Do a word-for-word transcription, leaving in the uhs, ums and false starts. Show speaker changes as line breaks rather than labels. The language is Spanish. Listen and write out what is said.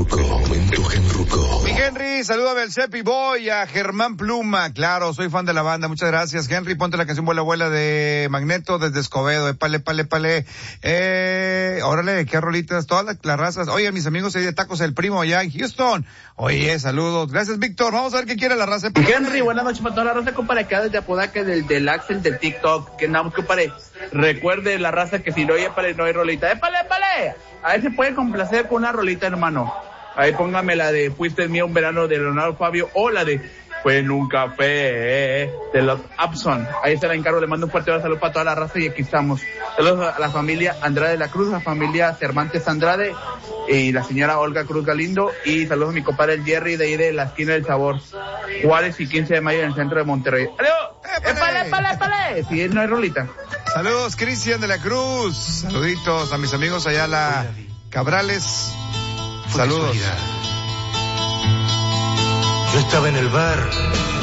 Genruco, momento Genruco.
Mi Henry, salúdame al Cepi Boy, a Germán Pluma. Claro, soy fan de la banda, muchas gracias. Henry, ponte la canción Vuela Vuela de Magneto desde Escobedo, épale, épale, épale. Eh, órale, qué rolitas, todas las, las razas. Oye, mis amigos ahí de Tacos El Primo allá en Houston. Oye, saludos. Gracias, Víctor. Vamos a ver qué quiere la raza.
Mi Henry, buenas noches para toda la raza, compadre, acá desde Apodaca, del, del Axel del TikTok. Que andamos, compadre. Recuerde la raza que si no hay épale, no hay rolita. ¡Épale, épale! A ver si puede complacer con una rolita, hermano. Ahí póngame la de Fuiste Mía un verano de Leonardo Fabio o la de Fue en un café de los Abson. Ahí se la encargo, le mando un fuerte abrazo para toda la raza y aquí estamos. Saludos a la familia Andrade de la Cruz, la familia Cervantes Andrade y la señora Olga Cruz Galindo, y saludos a mi compadre el Jerry de ahí de la esquina del Sabor, Juárez y quince de mayo en el centro de Monterrey. ¡Adiós! ¡Épale, épale, épale! Si no hay rolita.
Saludos, Cristian de la Cruz. Saluditos a mis amigos allá, la Cabrales. Saludos.
Yo estaba en el bar